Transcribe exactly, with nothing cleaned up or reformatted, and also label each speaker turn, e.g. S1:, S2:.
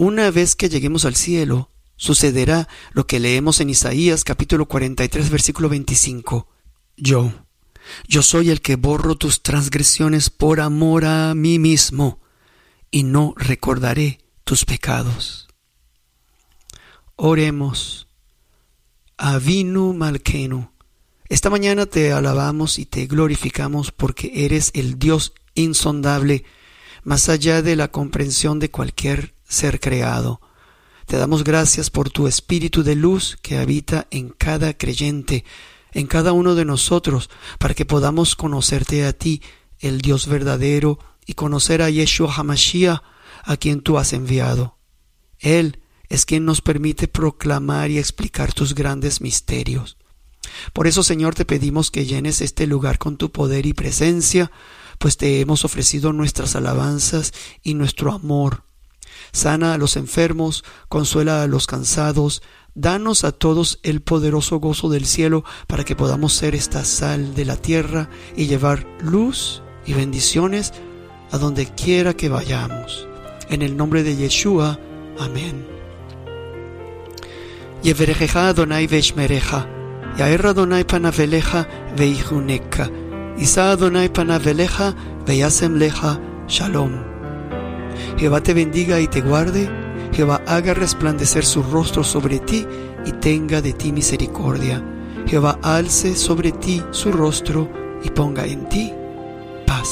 S1: Una vez que lleguemos al cielo, sucederá lo que leemos en Isaías capítulo cuarenta y tres versículo veinticinco. Yo, yo soy el que borro tus transgresiones por amor a mí mismo, y no recordaré tus pecados. Oremos. Avinu Malkenu, esta mañana te alabamos y te glorificamos porque eres el Dios insondable, más allá de la comprensión de cualquier ser creado. Te damos gracias por tu espíritu de luz que habita en cada creyente, en cada uno de nosotros, para que podamos conocerte a ti, el Dios verdadero, y conocer a Yeshua HaMashiach, a quien tú has enviado. Él es quien nos permite proclamar y explicar tus grandes misterios. Por eso, Señor, te pedimos que llenes este lugar con tu poder y presencia, pues te hemos ofrecido nuestras alabanzas y nuestro amor. Sana a los enfermos, consuela a los cansados, danos a todos el poderoso gozo del cielo para que podamos ser esta sal de la tierra y llevar luz y bendiciones a donde quiera que vayamos. En el nombre de Yeshua, amén. Yeverejeja Adonai veishmereja, Yair Adonai panav eleja veichuneka, Isa Adonai panav eleja veyasem leja shalom. Jehová te bendiga y te guarde, Jehová haga resplandecer su rostro sobre ti y tenga de ti misericordia. Jehová alce sobre ti su rostro y ponga en ti